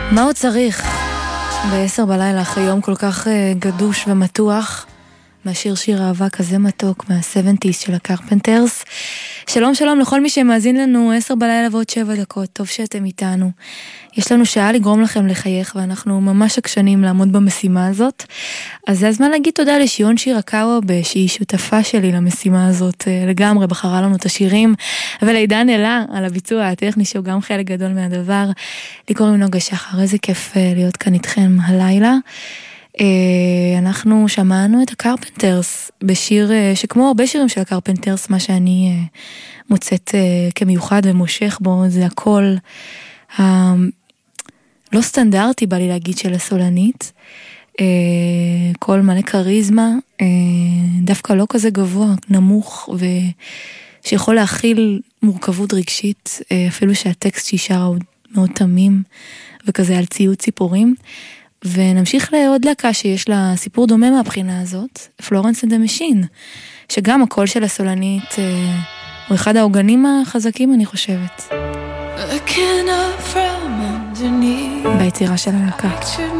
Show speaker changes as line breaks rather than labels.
מה הוא צריך? ב-10 בלילה אחרי יום כל כך גדוש ומתוח, מהשיר שיר אהבה כזה מתוק מה-70s של הקרפנטרס. שלום שלום לכל מי שמאזין לנו 10 בלילה ועוד 7 דקות, טוב שאתם איתנו. יש לנו שעה לגרום לכם לחייך ואנחנו ממש עקשנים לעמוד במשימה הזאת. אז זה הזמן להגיד תודה לשיון שירקאו, שהיא שותפה שלי למשימה הזאת לגמרי, בחרה לנו את השירים, ולעידן אלה על הביצוע הטכני שהוא גם חלק גדול מהדבר. לי קוראים נוגה שחר, איזה כיף להיות כאן איתכם הלילה. אנחנו שמענו את הקרפנטרס בשיר שכמו הרבה שירים של הקרפנטרס, מה שאני מוצאת כמיוחד ומושך בו זה הכל לא סטנדרטי, בא לי להגיד, של הסולנית, קול מלא קריזמה, דווקא לא כזה גבוה, נמוך, ושיכול להכיל מורכבות רגשית, אפילו שהטקסט שהיא שרה הוא מאוד תמים וכזה על ציוד ציפורים. ונמשיך לעוד להקה שיש לה סיפור דומה מהבחינה הזאת, פלורנס אנד דה משין, שגם הקול של הסולנית הוא אחד העוגנים החזקים, אני חושבת, ביצירה של הלהקה.